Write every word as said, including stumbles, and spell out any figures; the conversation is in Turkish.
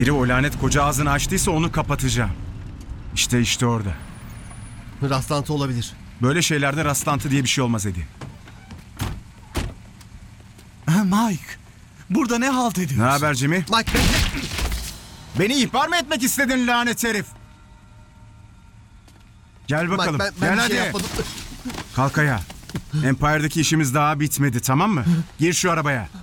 Biri o lanet koca ağzını açtıysa onu kapatacağım. İşte işte orada. Rastlantı olabilir. Böyle şeylerde rastlantı diye bir şey olmaz Eddie. Ha, Mike, burada ne halt ediyorsun? Ne haber Jimmy? Mike bekle. Beni ihbar mı etmek istedin lanet herif? Gel bakalım. Mike, ben, ben Gel bir hadi. şey yapmadım. Kalk ayağa. Empire'daki işimiz daha bitmedi, tamam mı? Gir şu arabaya.